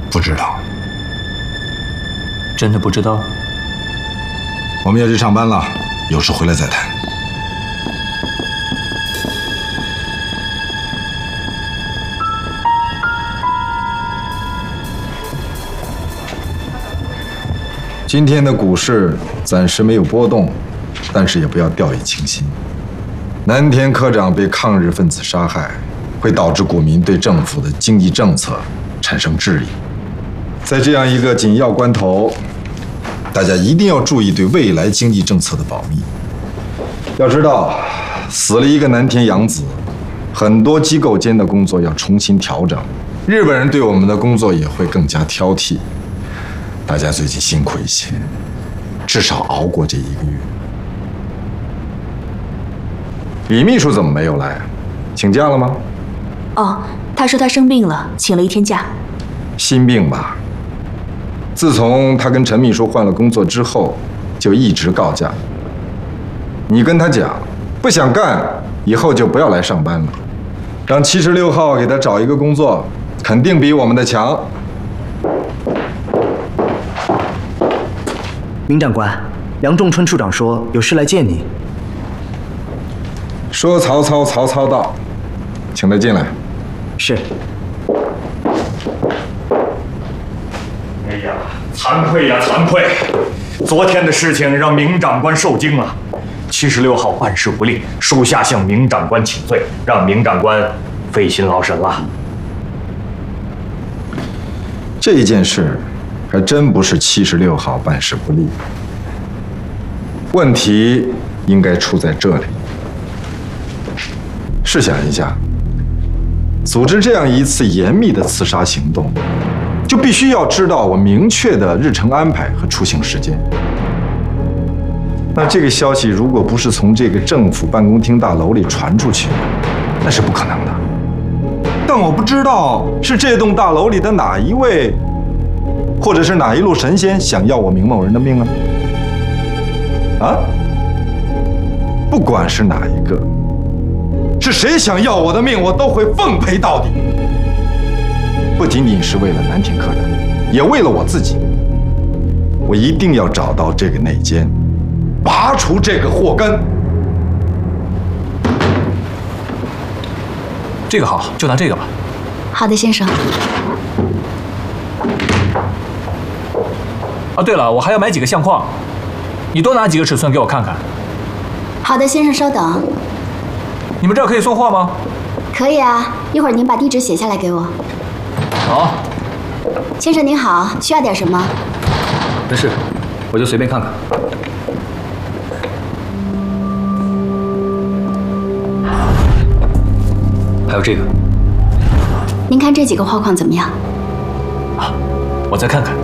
不知道。 真的不知道？ 我们要去上班了，有事回来再谈。今天的股市暂时没有波动，但是也不要掉以轻心。南田科长被抗日分子杀害，会导致股民对政府的经济政策产生质疑。在这样一个紧要关头，大家一定要注意对未来经济政策的保密。要知道，死了一个南田洋子，很多机构间的工作要重新调整，日本人对我们的工作也会更加挑剔。大家最近辛苦一些，至少熬过这1个月。李秘书怎么没有来？请假了吗？ 哦，他说他生病了，请了1天假。 心病吧？自从他跟陈秘书换了工作之后，就一直告假。你跟他讲，不想干，以后就不要来上班了，让76号给他找一个工作，肯定比我们的强。 明长官，梁仲春处长说有事来见你。 说曹操，曹操到，请他进来。 是。 哎呀，惭愧呀，惭愧！昨天的事情让明长官受惊了。76号办事不力，属下向明长官请罪，让明长官费心劳神了。 这件事还真不是76号办事不力，问题应该出在这里。试想一下，组织这样一次严密的刺杀行动，就必须要知道我明确的日程安排和出行时间。那这个消息如果不是从这个政府办公厅大楼里传出去，那是不可能的。但我不知道是这栋大楼里的哪一位，或者是哪一路神仙想要我明某人的命啊？啊？不管是哪一个，是谁想要我的命，我都会奉陪到底。不仅仅是为了南田科长，也为了我自己。我一定要找到这个内奸，拔除这个祸根。 这个好，就拿这个吧。 好的，先生。 啊，对了，我还要买几个相框，你多拿几个尺寸给我看看。 好的，先生，稍等。 你们这儿可以送货吗？ 可以啊，一会儿您把地址写下来给我。 好。 先生您好，需要点什么？ 没事，我就随便看看。还有这个。 您看这几个画框怎么样？ 啊，我再看看。